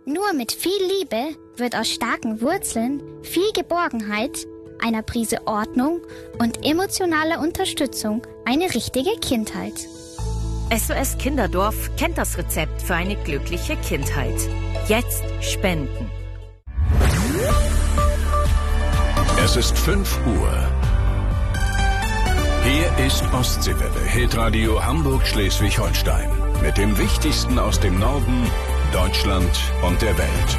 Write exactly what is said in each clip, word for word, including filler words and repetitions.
Nur mit viel Liebe wird aus starken Wurzeln viel Geborgenheit, einer Prise Ordnung und emotionaler Unterstützung eine richtige Kindheit. S O S Kinderdorf kennt das Rezept für eine glückliche Kindheit. Jetzt spenden. Es ist fünf Uhr. Hier ist Ostseewelle, Hitradio Hamburg-Schleswig-Holstein. Mit dem Wichtigsten aus dem Norden, Deutschland und der Welt.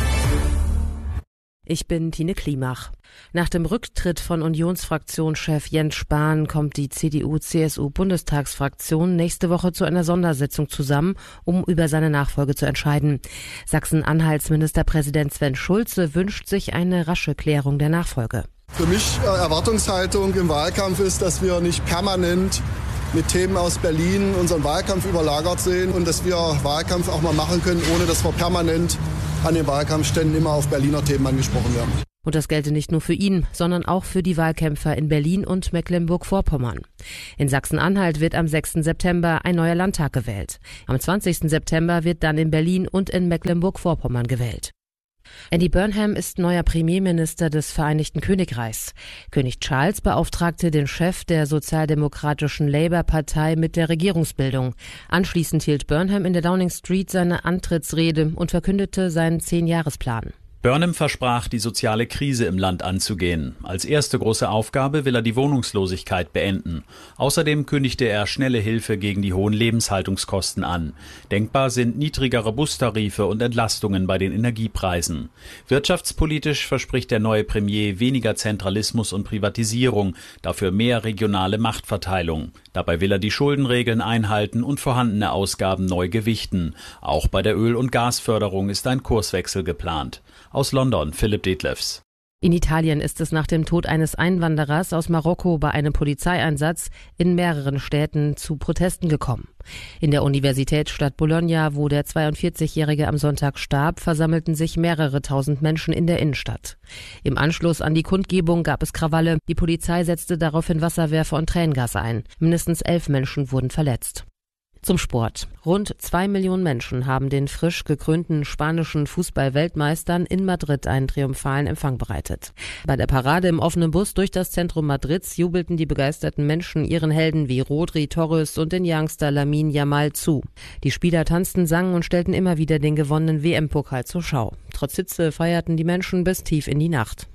Ich bin Tine Klimach. Nach dem Rücktritt von Unionsfraktionschef Jens Spahn kommt die C D U-C S U-Bundestagsfraktion nächste Woche zu einer Sondersitzung zusammen, um über seine Nachfolge zu entscheiden. Sachsen-Anhalts Ministerpräsident Sven Schulze wünscht sich eine rasche Klärung der Nachfolge. Für mich äh, Erwartungshaltung im Wahlkampf ist, dass wir nicht permanent mit Themen aus Berlin unseren Wahlkampf überlagert sehen und dass wir Wahlkampf auch mal machen können, ohne dass wir permanent an den Wahlkampfständen immer auf Berliner Themen angesprochen werden. Und das gelte nicht nur für ihn, sondern auch für die Wahlkämpfer in Berlin und Mecklenburg-Vorpommern. In Sachsen-Anhalt wird am sechsten September ein neuer Landtag gewählt. Am zwanzigsten September wird dann in Berlin und in Mecklenburg-Vorpommern gewählt. Andy Burnham ist neuer Premierminister des Vereinigten Königreichs. König Charles beauftragte den Chef der sozialdemokratischen Labour-Partei mit der Regierungsbildung. Anschließend hielt Burnham in der Downing Street seine Antrittsrede und verkündete seinen Zehnjahresplan. Burnham versprach, die soziale Krise im Land anzugehen. Als erste große Aufgabe will er die Wohnungslosigkeit beenden. Außerdem kündigte er schnelle Hilfe gegen die hohen Lebenshaltungskosten an. Denkbar sind niedrigere Bustarife und Entlastungen bei den Energiepreisen. Wirtschaftspolitisch verspricht der neue Premier weniger Zentralismus und Privatisierung, dafür mehr regionale Machtverteilung. Dabei will er die Schuldenregeln einhalten und vorhandene Ausgaben neu gewichten. Auch bei der Öl- und Gasförderung ist ein Kurswechsel geplant. Aus London, Philipp Detlefs. In Italien ist es nach dem Tod eines Einwanderers aus Marokko bei einem Polizeieinsatz in mehreren Städten zu Protesten gekommen. In der Universitätsstadt Bologna, wo der zweiundvierzigjährige am Sonntag starb, versammelten sich mehrere tausend Menschen in der Innenstadt. Im Anschluss an die Kundgebung gab es Krawalle. Die Polizei setzte daraufhin Wasserwerfer und Tränengas ein. Mindestens elf Menschen wurden verletzt. Zum Sport. Rund zwei Millionen Menschen haben den frisch gekrönten spanischen Fußball-Weltmeistern in Madrid einen triumphalen Empfang bereitet. Bei der Parade im offenen Bus durch das Zentrum Madrids jubelten die begeisterten Menschen ihren Helden wie Rodri, Torres und den Youngster Lamine Yamal zu. Die Spieler tanzten, sangen und stellten immer wieder den gewonnenen W M-Pokal zur Schau. Trotz Hitze feierten die Menschen bis tief in die Nacht.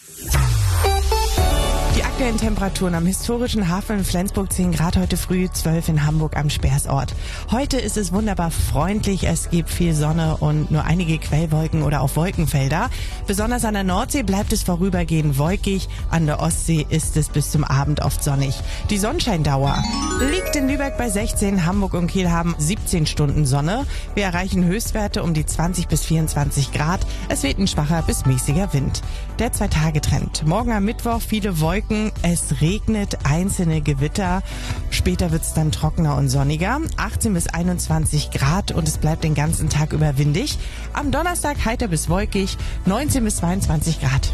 Die aktuellen Temperaturen am historischen Hafen in Flensburg zehn Grad heute früh, zwölf in Hamburg am Speersort. Heute ist es wunderbar freundlich, es gibt viel Sonne und nur einige Quellwolken oder auch Wolkenfelder. Besonders an der Nordsee bleibt es vorübergehend wolkig, an der Ostsee ist es bis zum Abend oft sonnig. Die Sonnenscheindauer liegt in Lübeck bei sechzehn, Hamburg und Kiel haben siebzehn Stunden Sonne. Wir erreichen Höchstwerte um die zwanzig bis vierundzwanzig Grad. Es weht ein schwacher bis mäßiger Wind. Der Zwei-Tage-Trend. Morgen am Mittwoch viele Wolken. Es regnet, einzelne Gewitter. Später wird es dann trockener und sonniger. achtzehn bis einundzwanzig Grad und es bleibt den ganzen Tag über windig. Am Donnerstag heiter bis wolkig, neunzehn bis zweiundzwanzig Grad.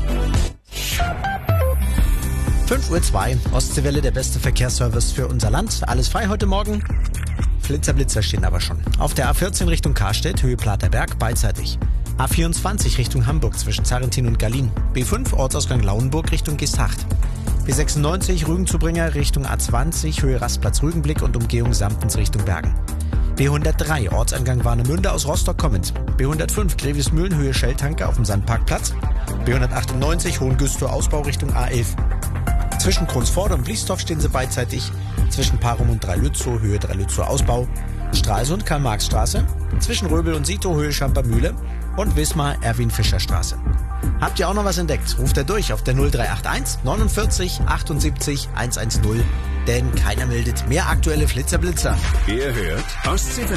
fünf Uhr zwei, Ostseewelle, der beste Verkehrsservice für unser Land. Alles frei heute Morgen. Flitzer, Blitzer stehen aber schon. Auf der A vierzehn Richtung Karstedt, Höhe Platerberg, beidseitig. A vierundzwanzig Richtung Hamburg zwischen Zarrentin und Gallien. B fünf, Ortsausgang Lauenburg Richtung Geesthacht. B sechsundneunzig, Rügenzubringer Richtung A zwanzig, Höhe Rastplatz Rügenblick und Umgehung Samtens Richtung Bergen. B hundertdrei, Ortsangang Warnemünde aus Rostock kommend. B hundertfünf, Grevismühlen, Höhe Shelltanker auf dem Sandparkplatz. B hundertachtundneunzig, Hohengüstor Ausbau Richtung A elf. Zwischen Kronsford und Bliesdorf stehen sie beidseitig. Zwischen Parum und Dreilützow, Höhe Dreilützow Ausbau. Stralsund, Karl-Marx-Straße. Zwischen Röbel und Sito, Höhe Schampermühle. Und Wismar, Erwin-Fischer-Straße. Habt ihr auch noch was entdeckt? Ruft er durch auf der null drei acht eins neunundvierzig achtundsiebzig hundertzehn. Denn keiner meldet mehr aktuelle Flitzerblitzer. Ihr hört Ostseewelle.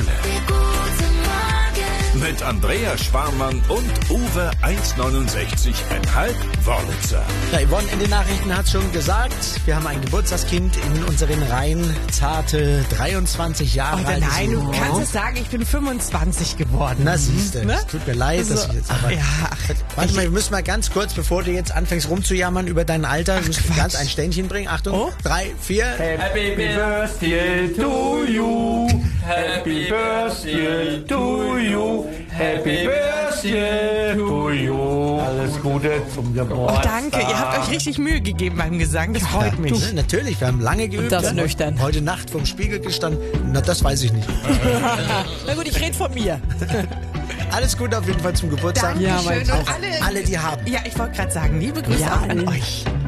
Mit Andrea Schwarmann und Uwe eins neunundsechzig Komma fünf Wörlitzer. Ja, Yvonne in den Nachrichten hat schon gesagt, wir haben ein Geburtstagskind in unseren Reihen, zarte dreiundzwanzig Jahre oh, alt. Nein, du kannst es sagen, ich bin fünfundzwanzig geworden. Na siehste, ne? Tut mir leid, also, dass ich jetzt aber... Ja, warte mal, wir müssen mal ganz kurz, bevor du jetzt anfängst rumzujammern über dein Alter, ach, müssen wir ganz ein Ständchen bringen. Achtung, oh? drei, vier... Happy Birthday to you, Happy Birthday to you, Happy Birthday birthday to you. Alles Gute zum Geburtstag. Oh, danke, ihr habt euch richtig Mühe gegeben beim Gesang, das freut mich. Du, natürlich, wir haben lange geübt. Und das ja. nüchtern. Heute Nacht vorm Spiegel gestanden. Na, das weiß ich nicht. Na gut, ich rede von mir. Alles Gute auf jeden Fall zum Geburtstag. Dankeschön. Ja, Und alle, alle, die haben. Ja, ich wollte gerade sagen, liebe Grüße Ja, auch an euch.